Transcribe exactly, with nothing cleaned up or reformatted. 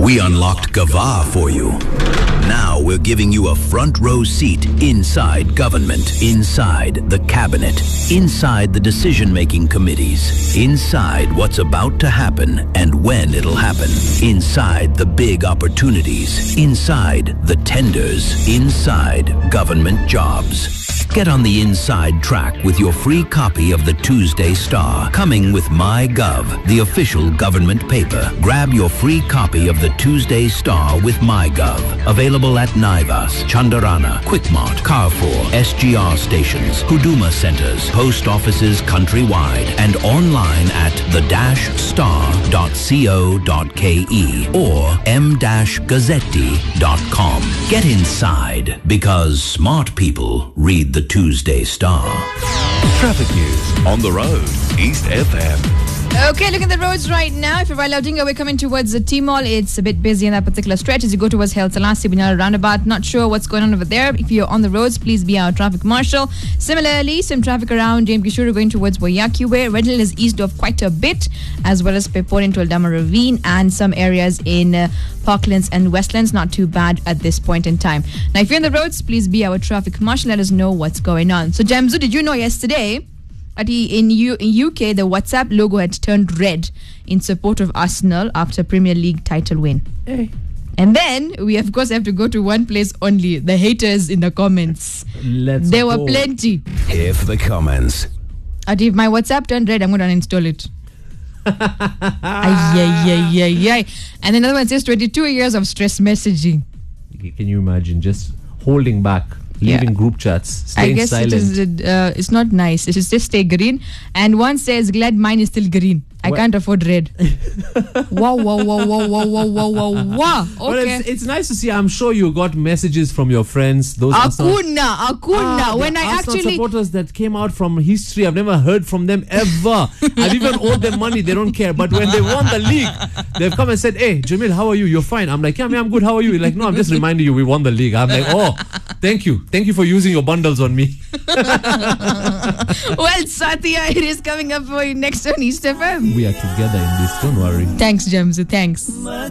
We unlocked Gava for you. Now we're giving you a front row seat inside government, inside the cabinet, inside the decision-making committees, inside what's about to happen and when it'll happen, inside the big opportunities, inside the tenders, inside government jobs. Get on the inside track with your free copy of the Tuesday Star, coming with MyGov, the official government paper. Grab your free copy of the Tuesday Star with MyGov. Available at Naivas, Chandarana, Quickmart, Carrefour, S G R stations, Huduma centers, post offices countrywide, and online at the dash star dot co dot ke or m dash gazzetti dot com. Get inside, because smart people read the Tuesday Star. Traffic news on the road, East F M. Okay, look at the roads right now. If you're Laudinga, we're coming towards the T-Mall. It's a bit busy in that particular stretch. As you go towards Haile Selassie Bunyala roundabout, not sure what's going on over there. If you're on the roads, please be our traffic marshal. Similarly, some traffic around James Gishuru going towards Wayaki way. Red Hill is east of quite a bit, as well as Pepor into Aldama Ravine and some areas in uh, Parklands and Westlands. Not too bad at this point in time. Now, if you're on the roads, please be our traffic marshal. Let us know what's going on. So, Jamzu, did you know yesterday At in, U- in U K, the WhatsApp logo had turned red in support of Arsenal after Premier League title win? Hey. And then we, of course, have to go to one place only. The haters in the comments. Let's there go. were plenty. If the comments. And if my WhatsApp turned red, I'm going to uninstall it. ay, ay, ay, ay, ay. And another one says twenty-two years of stress messaging. Can you imagine just holding back? Leaving Yeah. group chats, staying I guess silent. it is, uh, it's not nice. It is just stay green. And one says, glad mine is still green. I What? can't afford red. wow, wow, wow, wow, wow, wow, wow, wow, wow. Okay. Well, it's, it's nice to see. I'm sure you got messages from your friends. Those Arsenal- Akuna, akuna. Ah, when the I Arsenal actually... supporters that came out from history, I've never heard from them ever. I've even owed them money. They don't care. But when they won the league, they've come and said, hey, Jamil, how are you? You're fine. I'm like, yeah, man, I'm good. How are you? You're like, no, I'm just reminding you we won the league. I'm like, oh, thank you. Thank you for using your bundles on me. Well, Satya, it is coming up for you next on East F M. We are together in this. Don't worry. Thanks, Jamzu. Thanks.